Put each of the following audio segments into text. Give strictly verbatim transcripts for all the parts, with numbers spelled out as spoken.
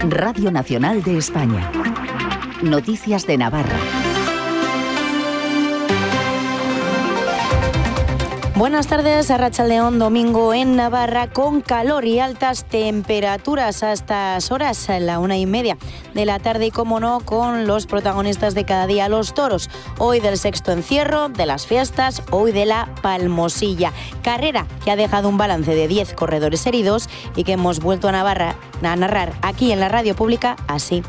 Radio Nacional de España. Noticias de Navarra. Buenas tardes, Arratsaldeón, domingo en Navarra, con calor y altas temperaturas a estas horas, a la una y media de la tarde, y como no, con los protagonistas de cada día, los toros. Hoy del sexto encierro, de las fiestas, hoy de la Palmosilla. Carrera que ha dejado un balance de diez corredores heridos y que hemos vuelto a, Navarra, a narrar aquí en la radio pública así.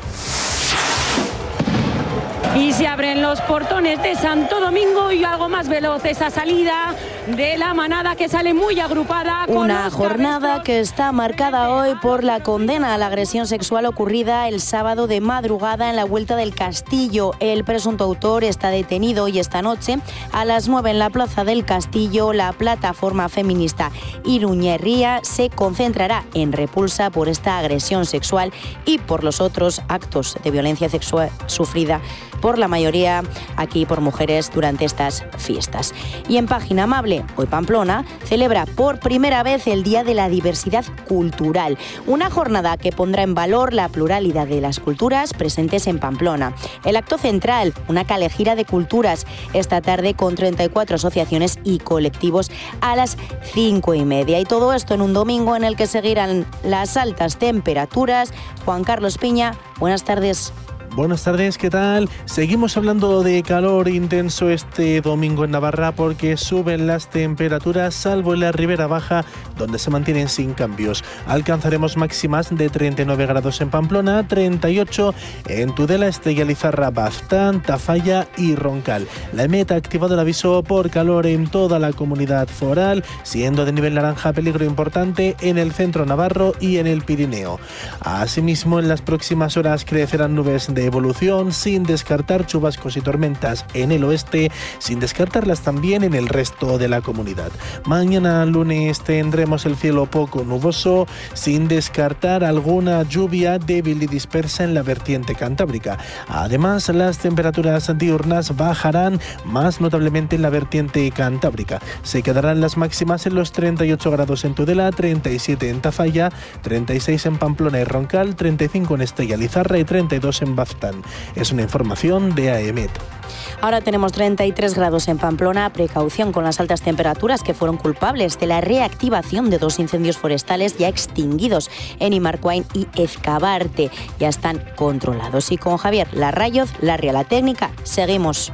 Y se abren los portones de Santo Domingo y algo más veloz esa salida de la manada, que sale muy agrupada. Con Una jornada cabestros. que está marcada hoy por la condena a la agresión sexual ocurrida el sábado de madrugada en la Vuelta del Castillo. El presunto autor está detenido y esta noche a las nueve en la Plaza del Castillo la plataforma feminista Iruñerría se concentrará en repulsa por esta agresión sexual y por los otros actos de violencia sexual sufrida por la mayoría aquí por mujeres durante estas fiestas. Y en Página Amable, hoy Pamplona celebra por primera vez el Día de la Diversidad Cultural, una jornada que pondrá en valor la pluralidad de las culturas presentes en Pamplona. El acto central, una calejira de culturas, esta tarde con treinta y cuatro asociaciones y colectivos a las cinco y media. Y todo esto en un domingo en el que seguirán las altas temperaturas. Juan Carlos Piña, buenas tardes. Buenas tardes, ¿qué tal? Seguimos hablando de calor intenso este domingo en Navarra porque suben las temperaturas, salvo en la Ribera Baja, donde se mantienen sin cambios. Alcanzaremos máximas de treinta y nueve grados en Pamplona, treinta y ocho en Tudela, Estella, Lizarra, Baztán, Tafalla y Roncal. La EMET ha activado el aviso por calor en toda la comunidad foral, siendo de nivel naranja peligro importante en el centro navarro y en el Pirineo. Asimismo, en las próximas horas crecerán nubes de evolución, sin descartar chubascos y tormentas en el oeste, sin descartarlas también en el resto de la comunidad. Mañana lunes tendremos el cielo poco nuboso, sin descartar alguna lluvia débil y dispersa en la vertiente cantábrica. Además, las temperaturas diurnas bajarán más notablemente en la vertiente cantábrica. Se quedarán las máximas en los treinta y ocho grados en Tudela, treinta y siete en Tafalla, treinta y seis en Pamplona y Roncal, treinta y cinco en Estella, Lizarra y treinta y dos en Baztán. Es una información de A E M E T. Ahora tenemos treinta y tres grados en Pamplona. Precaución con las altas temperaturas que fueron culpables de la reactivación de dos incendios forestales ya extinguidos en Imarcuain y Ezcabarte. Ya están controlados. Y con Javier Larrayoz, Larria la técnica, seguimos.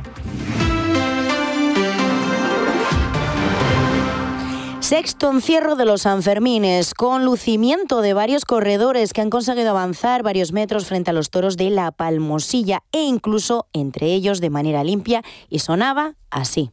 Sexto encierro de los Sanfermines, con lucimiento de varios corredores que han conseguido avanzar varios metros frente a los toros de la Palmosilla e incluso entre ellos de manera limpia, y sonaba así.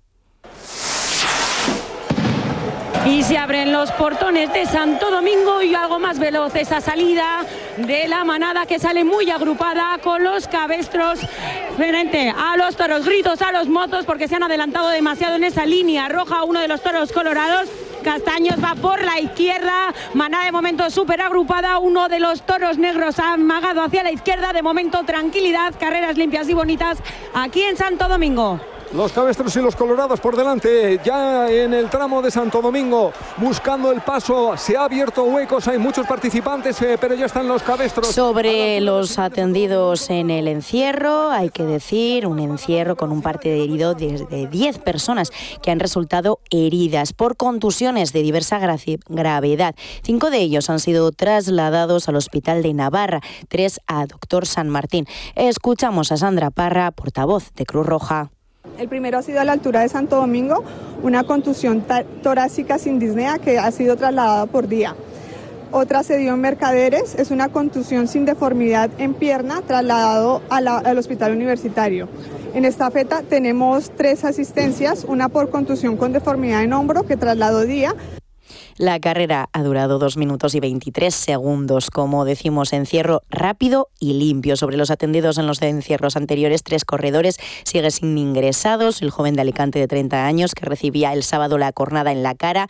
Y se abren los portones de Santo Domingo y algo más veloz esa salida de la manada, que sale muy agrupada con los cabestros frente a los toros. Gritos a los mozos porque se han adelantado demasiado en esa línea roja. Uno de los toros colorados, Castaños, va por la izquierda. Manada de momento súper agrupada. Uno de los toros negros ha amagado hacia la izquierda. De momento tranquilidad, carreras limpias y bonitas aquí en Santo Domingo. Los cabestros y los colorados por delante, ya en el tramo de Santo Domingo, buscando el paso. Se ha abierto huecos, hay muchos participantes, eh, pero ya están los cabestros. Sobre los atendidos en el encierro, hay que decir, un encierro con un parte de herido de diez personas que han resultado heridas por contusiones de diversa gra- gravedad. Cinco de ellos han sido trasladados al Hospital de Navarra, tres a Doctor San Martín. Escuchamos a Sandra Parra, portavoz de Cruz Roja. El primero ha sido a la altura de Santo Domingo, una contusión torácica sin disnea que ha sido trasladada por día. Otra se dio en Mercaderes, es una contusión sin deformidad en pierna, trasladado a la, al hospital universitario. En esta feta tenemos tres asistencias, una por contusión con deformidad en hombro que trasladó día. La carrera ha durado dos minutos y veintitrés segundos. Como decimos, encierro rápido y limpio. Sobre los atendidos en los encierros anteriores, tres corredores siguen sin ingresados. El joven de Alicante de treinta años, que recibía el sábado la cornada en la cara,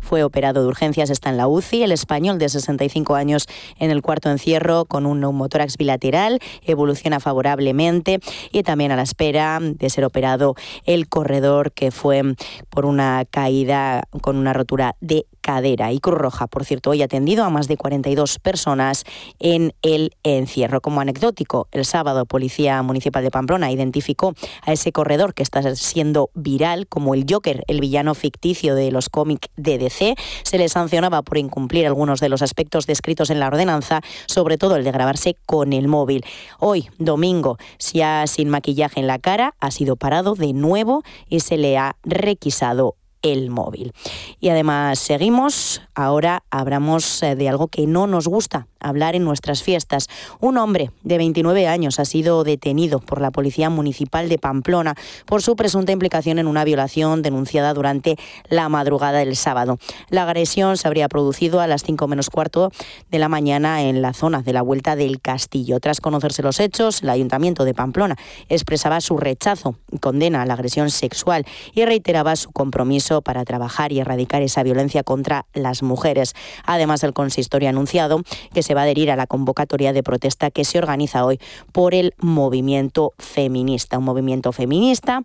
fue operado de urgencias, está en la U C I. El español de sesenta y cinco años en el cuarto encierro con un neumotórax bilateral, evoluciona favorablemente, y también a la espera de ser operado el corredor, que fue por una caída con una rotura de cadera. Y Cruz Roja, por cierto, hoy ha atendido a más de cuarenta y dos personas en el encierro. Como anecdótico, el sábado, Policía Municipal de Pamplona identificó a ese corredor que está siendo viral como el Joker, el villano ficticio de los cómics de D C. Se le sancionaba por incumplir algunos de los aspectos descritos en la ordenanza, sobre todo el de grabarse con el móvil. Hoy, domingo, ya sin maquillaje en la cara, ha sido parado de nuevo y se le ha requisado el móvil. Y además seguimos, ahora hablamos de algo que no nos gusta hablar en nuestras fiestas. Un hombre de veintinueve años ha sido detenido por la Policía Municipal de Pamplona por su presunta implicación en una violación denunciada durante la madrugada del sábado. La agresión se habría producido a las cinco menos cuarto de la mañana en la zona de la Vuelta del Castillo. Tras conocerse los hechos, el Ayuntamiento de Pamplona expresaba su rechazo y condena a la agresión sexual y reiteraba su compromiso para trabajar y erradicar esa violencia contra las mujeres. Además, el consistorio ha anunciado que se va a adherir a la convocatoria de protesta que se organiza hoy por el movimiento feminista, un movimiento feminista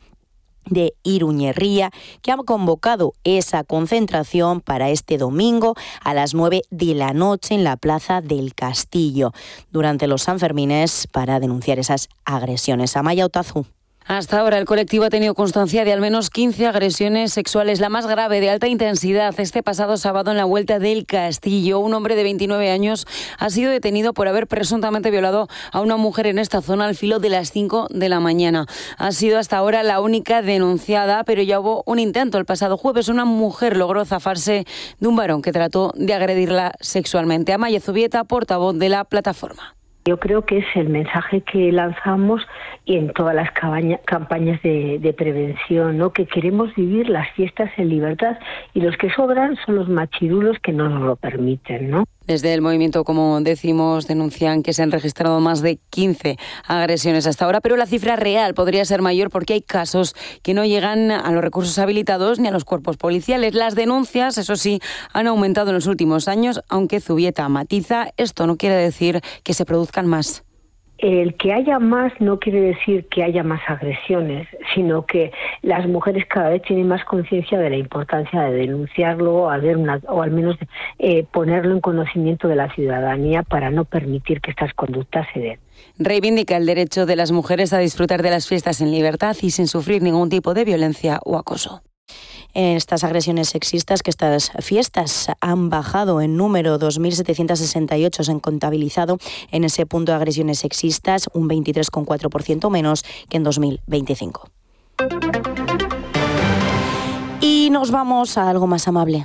de Iruñerría, que ha convocado esa concentración para este domingo a las nueve de la noche en la Plaza del Castillo, durante los Sanfermines, para denunciar esas agresiones. Amaya Otazu. Hasta ahora el colectivo ha tenido constancia de al menos quince agresiones sexuales, la más grave de alta intensidad. Este pasado sábado en la Vuelta del Castillo, un hombre de veintinueve años ha sido detenido por haber presuntamente violado a una mujer en esta zona al filo de las cinco de la mañana. Ha sido hasta ahora la única denunciada, pero ya hubo un intento. El pasado jueves una mujer logró zafarse de un varón que trató de agredirla sexualmente. Amaya Zubieta, portavoz de la plataforma. Yo creo que es el mensaje que lanzamos y en todas las cabaña, campañas de, de prevención, ¿no? Que queremos vivir las fiestas en libertad y los que sobran son los machirulos que no nos lo permiten, ¿no? Desde el movimiento, como decimos, denuncian que se han registrado más de quince agresiones hasta ahora, pero la cifra real podría ser mayor porque hay casos que no llegan a los recursos habilitados ni a los cuerpos policiales. Las denuncias, eso sí, han aumentado en los últimos años, aunque Zubieta matiza, esto no quiere decir que se produzcan más. El que haya más no quiere decir que haya más agresiones, sino que las mujeres cada vez tienen más conciencia de la importancia de denunciarlo, a ver una, o al menos eh, ponerlo en conocimiento de la ciudadanía para no permitir que estas conductas se den. Reivindica el derecho de las mujeres a disfrutar de las fiestas en libertad y sin sufrir ningún tipo de violencia o acoso. Estas agresiones sexistas, que estas fiestas han bajado en número, dos mil setecientos sesenta y ocho se han contabilizado en ese punto de agresiones sexistas, un veintitrés coma cuatro por ciento menos que en dos mil veinticinco. Y nos vamos a algo más amable.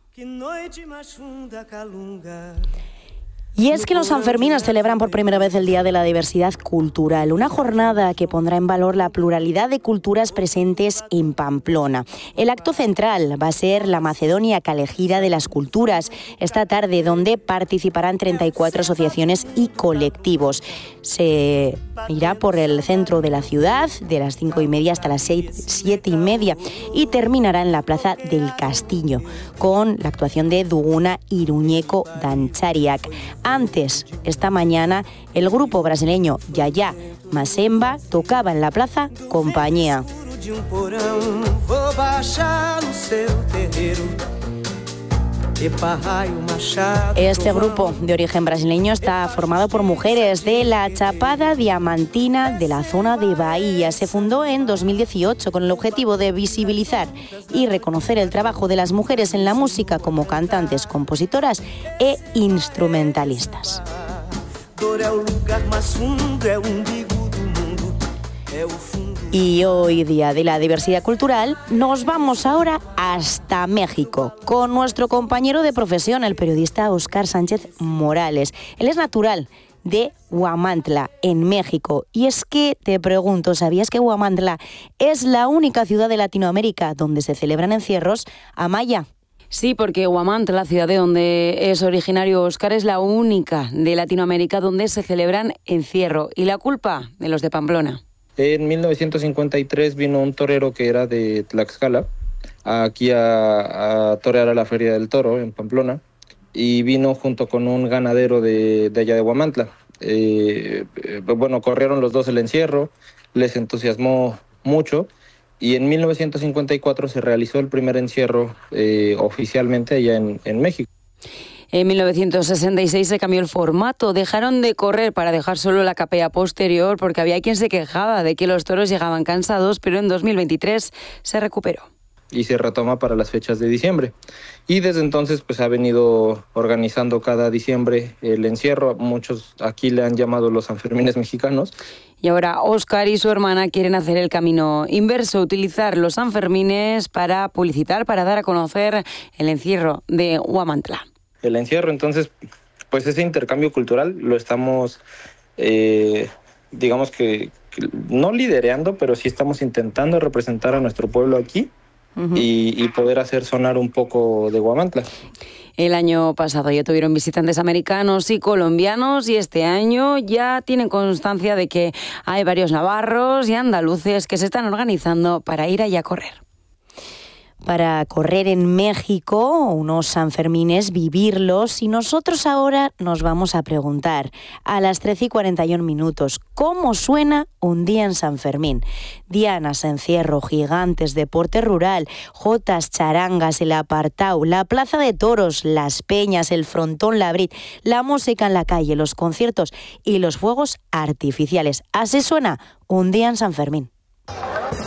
Y es que los Sanfermines celebran por primera vez el Día de la Diversidad Cultural, una jornada que pondrá en valor la pluralidad de culturas presentes en Pamplona. El acto central va a ser la Macedonia Calejira de las Culturas, esta tarde, donde participarán treinta y cuatro asociaciones y colectivos. Se irá por el centro de la ciudad, de las cinco y media hasta las seis, siete y media, y terminará en la Plaza del Castillo, con la actuación de Duguna Iruñeko Dantzariak. Antes, esta mañana, el grupo brasileño Yaya Masemba tocaba en la Plaza Compañía. Este grupo de origen brasileño está formado por mujeres de la Chapada Diamantina de la zona de Bahía. Se fundó en dos mil dieciocho con el objetivo de visibilizar y reconocer el trabajo de las mujeres en la música como cantantes, compositoras e instrumentalistas. Y hoy, Día de la Diversidad Cultural, nos vamos ahora hasta México con nuestro compañero de profesión, el periodista Óscar Sánchez Morales. Él es natural de Huamantla, en México. Y es que te pregunto, ¿sabías que Huamantla es la única ciudad de Latinoamérica donde se celebran encierros? Amaya. Sí, porque Huamantla, la ciudad de donde es originario Óscar, es la única de Latinoamérica donde se celebran encierro. ¿Y la culpa? De los de Pamplona. En mil novecientos cincuenta y tres vino un torero que era de Tlaxcala aquí a, a torear a la Feria del Toro en Pamplona, y vino junto con un ganadero de, de allá de Huamantla. Eh, eh, bueno, corrieron los dos el encierro, les entusiasmó mucho, y en mil novecientos cincuenta y cuatro se realizó el primer encierro eh, oficialmente allá en, en México. En mil novecientos sesenta y seis se cambió el formato, dejaron de correr para dejar solo la capea posterior porque había quien se quejaba de que los toros llegaban cansados, pero en dos mil veintitrés se recuperó. Y se retoma para las fechas de diciembre. Y desde entonces pues ha venido organizando cada diciembre el encierro. Muchos aquí le han llamado los Sanfermines mexicanos. Y ahora Óscar y su hermana quieren hacer el camino inverso, utilizar los Sanfermines para publicitar, para dar a conocer el encierro de Huamantla. El encierro, entonces, pues ese intercambio cultural lo estamos, eh, digamos que, que no liderando, pero sí estamos intentando representar a nuestro pueblo aquí. Uh-huh. y, y poder hacer sonar un poco de Huamantla. El año pasado ya tuvieron visitantes americanos y colombianos, y este año ya tienen constancia de que hay varios navarros y andaluces que se están organizando para ir allá a correr. Para correr en México, unos Sanfermines, vivirlos, y nosotros ahora nos vamos a preguntar, a las trece y cuarenta y un minutos, ¿cómo suena un día en San Fermín? Dianas, encierro, gigantes, deporte rural, jotas, charangas, el apartau, la plaza de toros, las peñas, el frontón, la brit, la música en la calle, los conciertos y los fuegos artificiales. Así suena un día en San Fermín.